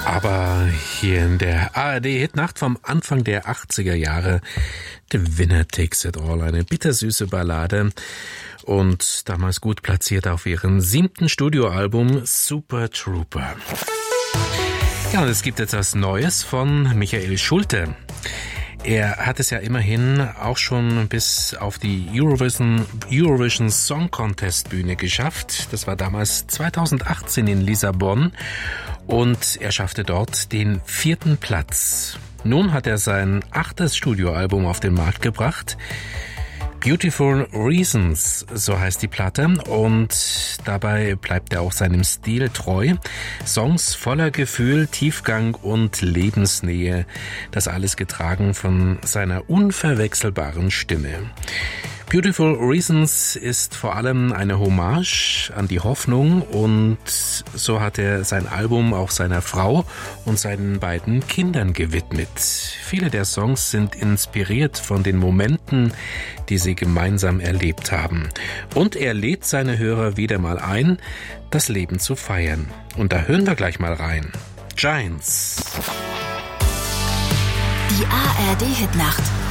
Aber hier in der ARD-Hitnacht vom Anfang der 80er Jahre, The Winner Takes It All, eine bittersüße Ballade und damals gut platziert auf ihrem 7. Studioalbum Super Trooper. Ja, und es gibt etwas Neues von Michael Schulte. Er hat es ja immerhin auch schon bis auf die Eurovision Song Contest Bühne geschafft. Das war damals 2018 in Lissabon und er schaffte dort den 4. Platz. Nun hat er sein 8. Studioalbum auf den Markt gebracht. Beautiful Reasons, so heißt die Platte, und dabei bleibt er auch seinem Stil treu. Songs voller Gefühl, Tiefgang und Lebensnähe, das alles getragen von seiner unverwechselbaren Stimme. Beautiful Reasons ist vor allem eine Hommage an die Hoffnung und so hat er sein Album auch seiner Frau und seinen beiden Kindern gewidmet. Viele der Songs sind inspiriert von den Momenten, die sie gemeinsam erlebt haben. Und er lädt seine Hörer wieder mal ein, das Leben zu feiern. Und da hören wir gleich mal rein. Giants. Die ARD-Hitnacht.